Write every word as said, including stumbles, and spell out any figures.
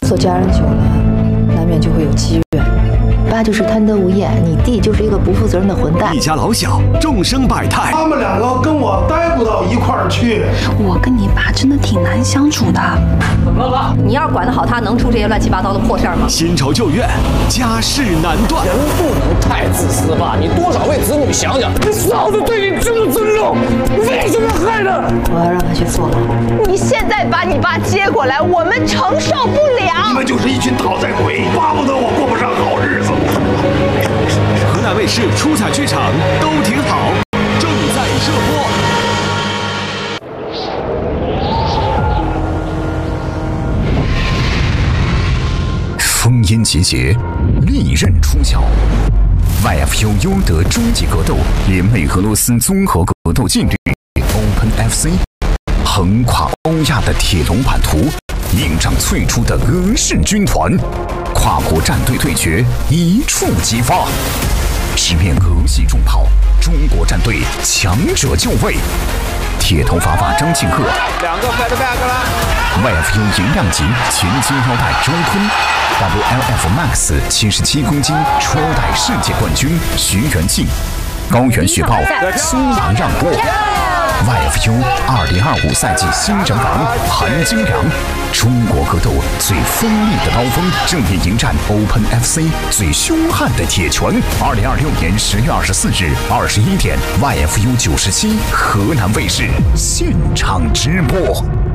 做家人久了，难免就会有积怨。爸就是贪得无厌，你弟就是一个不负责任的混蛋。 一家老小，众生百态。 他们两个跟我待不到一块儿去。 我跟你爸真的挺难相处的。 怎么了爸？你要是管得好他，能出这些乱七八糟的破事儿吗？ 新仇旧怨，家事难断。 人不能太自私吧？你多少为子女想想。你嫂子对你这么尊重，为什么害他？ 我要让他去坐牢。 你现在把你爸接过来，我们承受不了。 你们就是一群讨债鬼，巴不得我过不上好日子。 河南卫视出彩剧场都挺好，正在热播。 烽烟集结，利刃出鞘。Y F U 优德终极格斗联袂俄罗斯综合格斗劲旅 Open F C， 横跨欧亚的铁笼版图，硬仗最初的俄式军团，跨国战队对决一触即发。直面俄系重炮，中国战队强者就位。铁头发发张庆贺， 两个 fat back 了。 Y F U 银量级前金腰带周坤 ，W L F Max 七十七公斤初腰带世界冠军徐元庆，高原雪豹苏阳让步。Y F U 二零二五赛季新人王韩金良，中国格斗最锋利的刀锋，正面迎战 Open F C 最凶悍的铁拳。二零二六年十月二十四日二十一点 ，Y F U 九十七河南卫视现场直播。